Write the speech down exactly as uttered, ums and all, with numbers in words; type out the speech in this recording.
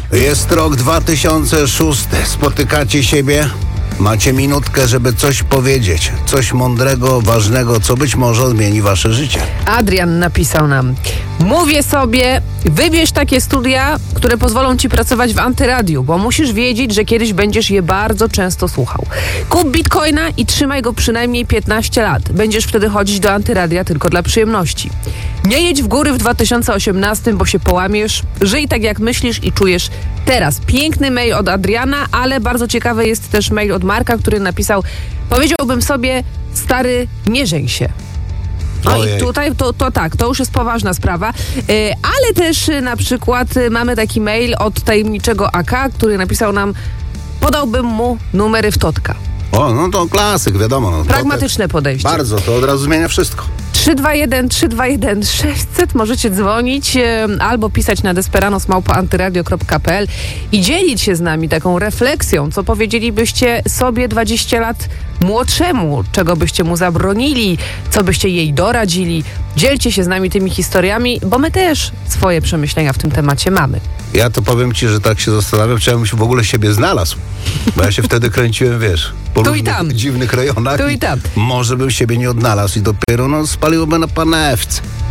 Jest rok dwa tysiące szósty. Spotykacie siebie? Macie minutkę, żeby coś powiedzieć. Coś mądrego, ważnego, co być może odmieni wasze życie. Adrian napisał nam: mówię sobie, wybierz takie studia, które pozwolą ci pracować w antyradiu, bo musisz wiedzieć, że kiedyś będziesz je bardzo często słuchał. Kup bitcoina i trzymaj go przynajmniej piętnaście lat. Będziesz wtedy chodzić do antyradia tylko dla przyjemności. Nie jedź w góry w dwa tysiące osiemnastym, bo się połamiesz. Żyj tak, jak myślisz i czujesz teraz. Piękny mail od Adriana, ale bardzo ciekawy jest też mail od Marka, który napisał: powiedziałbym sobie, stary, nie żeń się. No Ojej. i tutaj to, to tak, to już jest poważna sprawa, yy, ale też yy, na przykład yy, mamy taki mail od tajemniczego A K, który napisał nam: podałbym mu numery w Totka. O, no to klasyk, wiadomo. No, Pragmatyczne podejście. Bardzo, to od razu zmienia wszystko. trzy dwa jeden trzy dwa jeden sześćset możecie dzwonić yy, albo pisać na desperano małpa antyradio kropka p l i dzielić się z nami taką refleksją, co powiedzielibyście sobie dwadzieścia lat młodszemu, czego byście mu zabronili, co byście jej doradzili. Dzielcie się z nami tymi historiami, bo my też swoje przemyślenia w tym temacie mamy. Ja to powiem ci, że tak się zastanawiam, czy ja bym się w ogóle siebie znalazł. Bo ja się wtedy kręciłem, wiesz, po Tu i różnych tam. dziwnych rejonach. Tu i tam. Może bym siebie nie odnalazł i dopiero no spaliłoby na panewce.